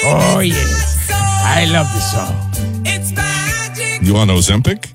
Oh, yes. I love this song. You on Ozempic?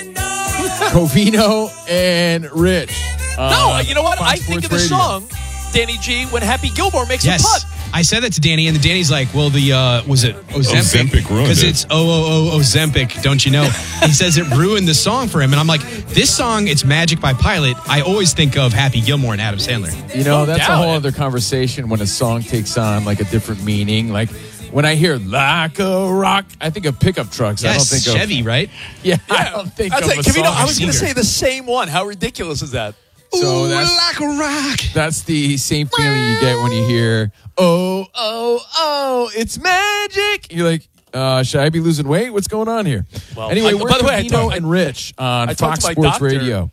Covino and Rich. No, you know what? Fox I think of Sports the Radio. song, Danny G, when Happy Gilmore makes a Yes. putt. I said that to Danny, and then Danny's like, well, was it Ozempic? Ozempic ruined Because it. it's Ozempic, don't you know? He says it ruined the song for him. And I'm like, this song, it's Magic by Pilot. I always think of Happy Gilmore and Adam Sandler. You know, that's a doubt whole it. other conversation when a song takes on like a different meaning. Like when I hear "Like a Rock," I think of pickup trucks. I don't Yes, think of Chevy, right? Yeah, I don't think I'd of say, a Covino, song. I was going to singer. say the same one. How ridiculous is that? So Ooh, that's- like a rock. That's the same feeling you get when you hear "Oh, oh, oh, it's magic." You're like, should I be losing weight? What's going on here? Well, anyway, we're by the way, I Covino talked- and Rich on I talked Fox to my Sports doctor. Radio.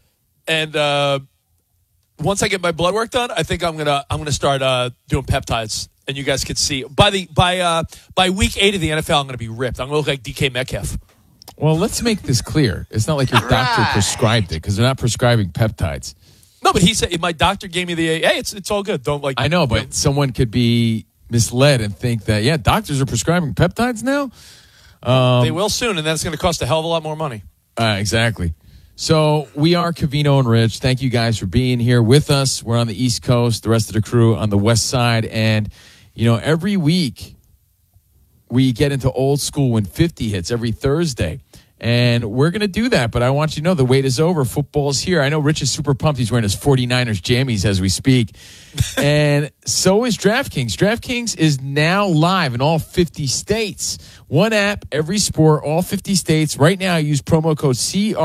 And once I get my blood work done, I think I'm gonna start doing peptides, and you guys could see by week 8 of the NFL, I'm gonna be ripped. I'm gonna look like DK Metcalf. Well, let's make this clear. It's not like your doctor prescribed it because they're not prescribing peptides. No, but he said my doctor gave me the hey, it's all good. Don't like. I know, but someone could be misled and think that, yeah, doctors are prescribing peptides now? they will soon, and that's going to cost a hell of a lot more money. Exactly. So we are Covino and Rich. Thank you guys for being here with us. We're on the East Coast, the rest of the crew on the West Side. And, you know, every week we get into old school when 50 hits every Thursday. And we're going to do that, but I want you to know the wait is over. Football's here. I know Rich is super pumped. He's wearing his 49ers jammies as we speak. And so is DraftKings. DraftKings is now live in all 50 states. One app, every sport, all 50 states. Right now, use promo code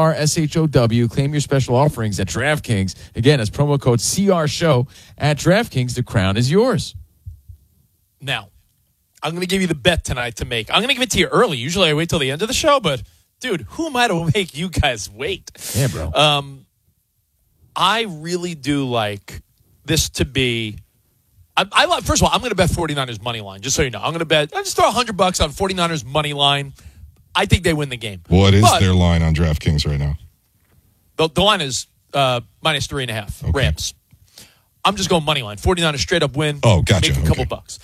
CRSHOW. Claim your special offerings at DraftKings. Again, that's promo code CRSHOW at DraftKings. The crown is yours. Now, I'm going to give you the bet tonight to make. I'm going to give it to you early. Usually I wait till the end of the show, but dude, who am I to make you guys wait? Yeah, bro. I really do like this to be. I like. First of all, I'm going to bet 49ers money line. Just so you know, I'm going to bet. I just throw $100 on 49ers money line. I think they win the game. What is But their line on DraftKings right now? The line is minus 3.5. Okay. Rams. I'm just going money line. 49ers straight up win. Oh, gotcha. Make a couple Okay. bucks.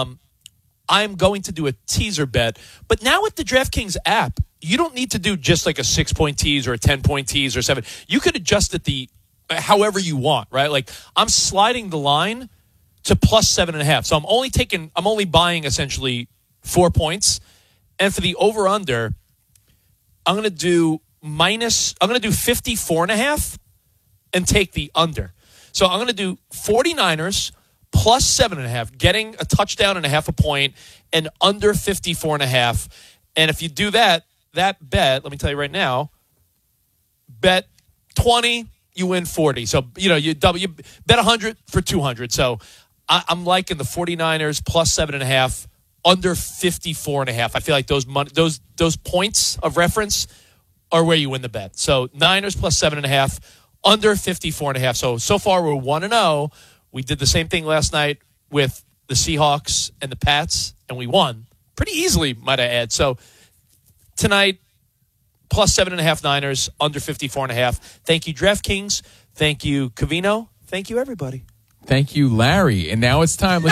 I'm going to do a teaser bet, but now with the DraftKings app, you don't need to do just like a 6-point tease or a 10-point tease or 7. You could adjust it however you want, right? Like I'm sliding the line to plus 7.5. So I'm only buying essentially 4 points. And for the over under, I'm going to do 54.5 and take the under. So I'm going to do 49ers plus 7.5, getting a touchdown and a half a point, and under 54.5. And if you do that bet, let me tell you right now, bet 20, you win 40. So, you bet 100 for 200. So I'm liking the 49ers plus 7.5, under 54.5. I feel like those points of reference are where you win the bet. So Niners plus 7.5, under 54.5. So far we're 1-0. We did the same thing last night with the Seahawks and the Pats, and we won pretty easily, might I add. So tonight, plus 7.5 Niners, under 54.5. Thank you, DraftKings. Thank you, Covino. Thank you, everybody. Thank you, Larry. And now it's time.